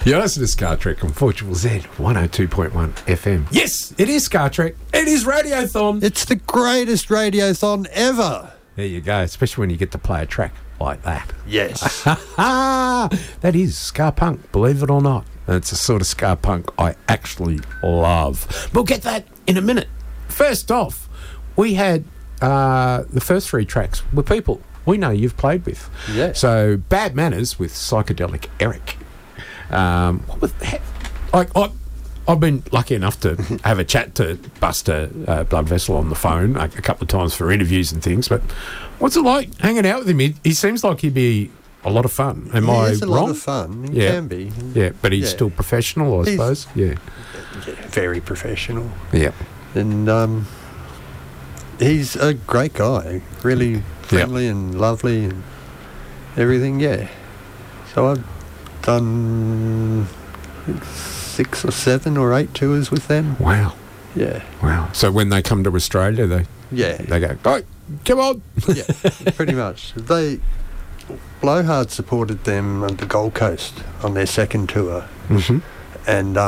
You're listening to Scar Trek on 4ZZZ 102.1 FM. Yes, it is Scar Trek. It is Radiothon. It's the greatest radiothon ever. There you go, especially when you get to play a track like that. Yes. That is ska punk, believe it or not. And it's a sort of ska punk I actually love. We'll get that in a minute. First off, we had the first three tracks were people we know you've played with. Yeah. So Bad Manners with Psychedelic Eric. What was that? I've been lucky enough to have a chat to Buster Blood Vessel on the phone a couple of times for interviews and things, but what's it like hanging out with him? He seems like he'd be a lot of fun. Am I It's a wrong? lot of fun. He can be. Yeah, but he's still professional, I suppose. Yeah. Very professional. Yeah. And he's a great guy. Really friendly and lovely and everything, yeah. So I've done 6 or 7 or 8 tours with them. Wow. Yeah. Wow. So when they come to Australia, they go, oh, come on. Yeah, pretty much. Blowhard supported them on the Gold Coast on their second tour. Mm-hmm. And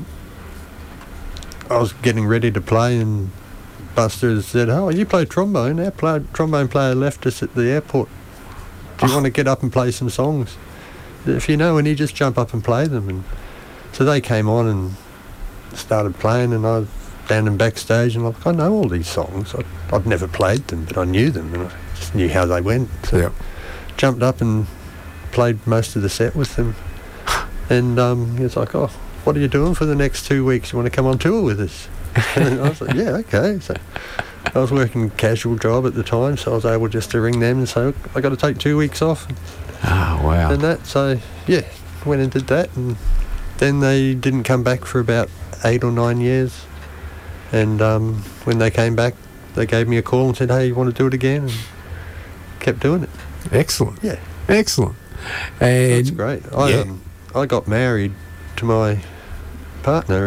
I was getting ready to play, and Buster said, "Oh, you play trombone. Our trombone player left us at the airport. Do you want to get up and play some songs? If you know any, just jump up and play them." And so they came on and started playing, and I was down in backstage, and I know all these songs. I'd never played them, but I knew them, and I just knew how they went. So jumped up and played most of the set with them. And he was like, "Oh, what are you doing for the next 2 weeks? You want to come on tour with us?" And I was like, "Yeah, okay." So I was working a casual job at the time, so I was able just to ring them and say, "I got to take 2 weeks off." Oh, wow. And that, so yeah, went and did that, and then they didn't come back for about 8 or 9 years. And when they came back, they gave me a call and said, "Hey, you want to do it again?" And kept doing it. Excellent. Yeah. Excellent. And that's great. I got married to my partner